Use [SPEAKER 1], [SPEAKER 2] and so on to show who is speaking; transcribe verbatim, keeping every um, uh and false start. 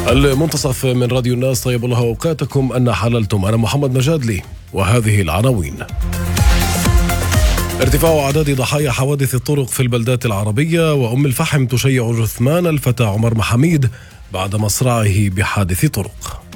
[SPEAKER 1] المنتصف من راديو الناس، طيب الله أوقاتكم أن حللتم. أنا محمد مجادلي وهذه العناوين. ارتفاع أعداد ضحايا حوادث الطرق في البلدات العربية، وأم الفحم تشيع جثمان الفتى عمر محميد بعد مصرعه بحادث طرق.